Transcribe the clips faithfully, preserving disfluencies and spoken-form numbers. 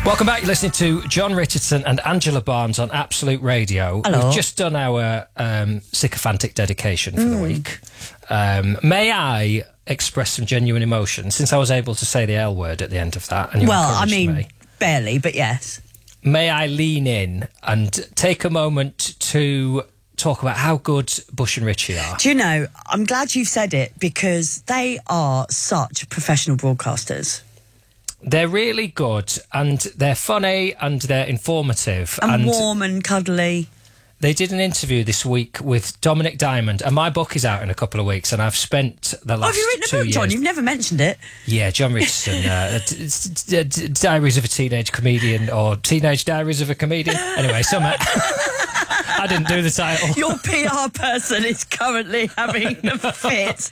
Welcome back. You're listening to John Richardson and Angela Barnes on Absolute Radio. Hello. We've just done our um, sycophantic dedication for mm. the week. Um, may I express some genuine emotion since I was able to say the L word at the end of that? And you well, I mean, me. barely, but yes. May I lean in and take a moment to talk about how good Bush and Richie are? Do you know, I'm glad you've said it because they are such professional broadcasters. They're really good and they're funny and they're informative. And, and warm and cuddly. They did an interview this week with Dominic Diamond, and my book is out in a couple of weeks, and I've spent the last oh, have you written a two book, years... John? You've never mentioned it. Yeah, John Richardson, uh, d- d- d- Diaries of a Teenage Comedian, or Teenage Diaries of a Comedian. Anyway, some... I didn't do the title. Your P R person is currently having a fit.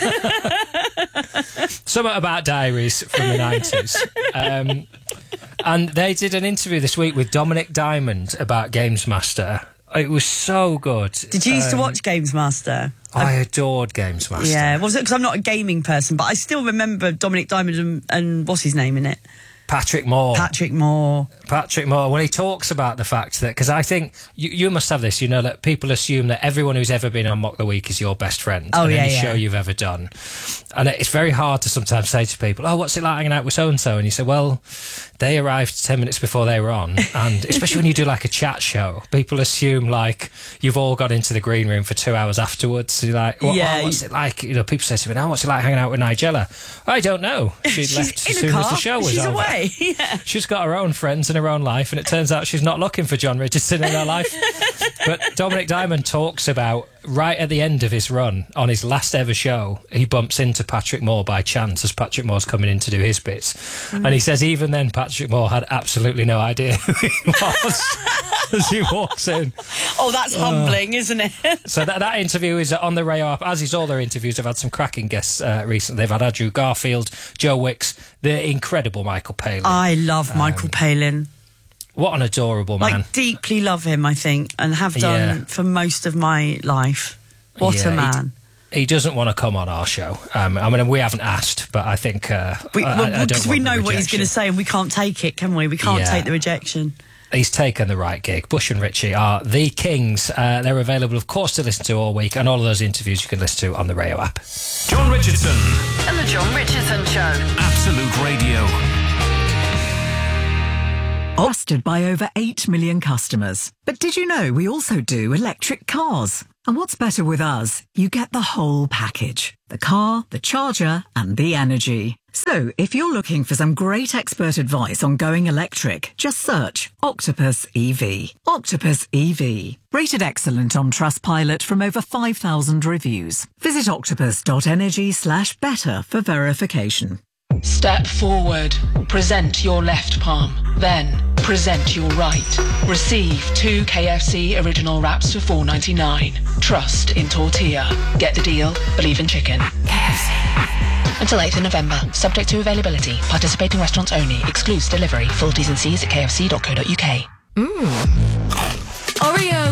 Something about diaries from the nineties. Um, and they did an interview this week with Dominic Diamond about Games Master. It was so good. Did you used um, to watch Games Master? I adored Games Master. Yeah, was it because I'm not a gaming person, but I still remember Dominic Diamond and, and what's his name in it? Patrick Moore. Patrick Moore. Patrick Moore, when he talks about the fact that, because I think you, you must have this, you know, that people assume that everyone who's ever been on Mock the Week is your best friend. Oh, in yeah, any yeah. show you've ever done. And it's very hard to sometimes say to people, oh, what's it like hanging out with so-and-so? And you say, well, they arrived ten minutes before they were on. And especially when you do like a chat show, people assume like you've all got into the green room for two hours afterwards. So you're like, what, yeah, oh, what's it like? You know, people say to me, oh, what's it like hanging out with Nigella? I don't know. She left as soon as the show was She's over. away. Yeah. She's got her own friends and her own life, and it turns out she's not looking for John Richardson in her life. But Dominic Diamond talks about, right at the end of his run, on his last ever show, he bumps into Patrick Moore by chance as Patrick Moore's coming in to do his bits. Mm. And he says even then Patrick Moore had absolutely no idea who he was as he walks in. Oh, that's uh, humbling, isn't it? So that, that interview is on the Rayo app, as is all their interviews. They've had some cracking guests uh, recently. They've had Andrew Garfield, Joe Wicks, the incredible Michael Palin. I love Michael um, Palin. What an adorable man. Like, deeply love him, I think, and have done yeah. for most of my life. What yeah, a man. He, he doesn't want to come on our show. Um, I mean, we haven't asked, but I think... Uh, we, I, well, I don't we know what he's going to say, and we can't take it, can we? We can't yeah. take the rejection. He's taken the right gig. Bush and Richie are the kings. Uh, they're available, of course, to listen to all week, and all of those interviews you can listen to on the Rayo app. John Richardson and the John Richardson Show. Absolute Radio. Trusted by over eight million customers. But did you know we also do electric cars? And what's better with us? You get the whole package. The car, the charger, and the energy. So, if you're looking for some great expert advice on going electric, just search Octopus E V. Octopus E V. Rated excellent on Trustpilot from over five thousand reviews. Visit octopus.energy slash better for verification. Step forward. Present your left palm. Then, present your right. Receive two K F C original wraps for four ninety-nine. Trust in tortilla. Get the deal. Believe in chicken. K F C. Until eighth of November. Subject to availability. Participating restaurants only. Excludes delivery. Full T's and C's at k f c dot co dot u k. Mmm. Oreo